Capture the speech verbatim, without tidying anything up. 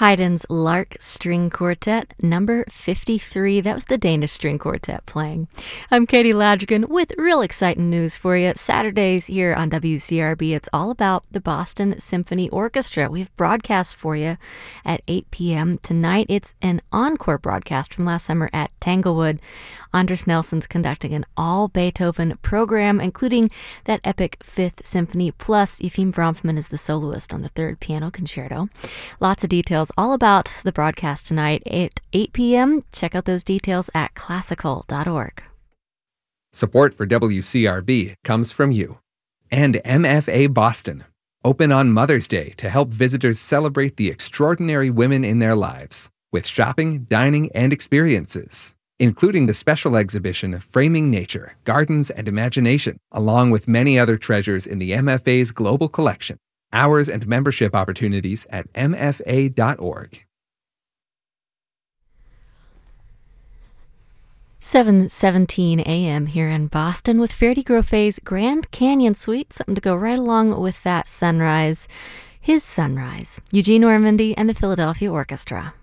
Haydn's Lark String Quartet, number fifty-three. That was the Danish String Quartet playing. I'm Katie Ladrigan with real exciting news for you. Saturdays here on W C R B, it's all about the Boston Symphony Orchestra. We have broadcasts for you at eight p.m. tonight. It's an encore broadcast from last summer at Tanglewood. Andres Nelson's conducting an all-Beethoven program, including that epic Fifth Symphony, plus Efim Bronfman is the soloist on the third piano concerto. Lots of details all about the broadcast tonight at eight p.m. Check out those details at classical dot org. Support for W C R B comes from you and M F A Boston, open on Mother's Day to help visitors celebrate the extraordinary women in their lives with shopping, dining, and experiences, including the special exhibition Framing Nature, Gardens and Imagination, along with many other treasures in the M F A's global collection. Hours and membership opportunities at M F A dot org. seven seventeen a.m. here in Boston with Ferdy Groffet's Grand Canyon Suite, something to go right along with that sunrise, his sunrise. Eugene Ormandy and the Philadelphia Orchestra.